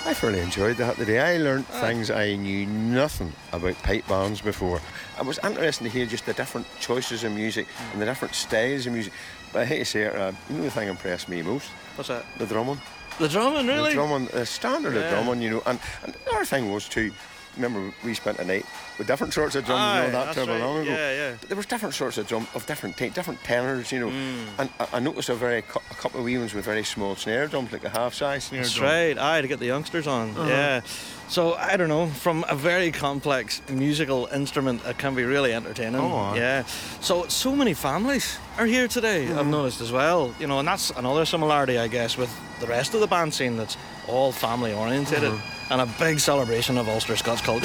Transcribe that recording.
I thoroughly enjoyed that today. I learnt things I knew nothing about pipe bands before. It was interesting to hear just the different choices of music and the different styles of music. But I hate to say it, you know the thing impressed me most? What's that? The drumming. The drumming, really? The drumming, the standard of drumming, you know. And the other thing was too, remember we spent a night with different sorts of drums, you know, that terrible long ago. Yeah. But there was different sorts of drum, of different tenors, you know. And I noticed a couple of wee ones with very small snare drums, like a half-size snare That's drum. right, to get the youngsters on, yeah. So, I don't know, from a very complex musical instrument, it can be really entertaining. Yeah. So many families are here today, I've noticed as well. You know, and that's another similarity, I guess, with the rest of the band scene that's all family-orientated and a big celebration of Ulster Scots culture.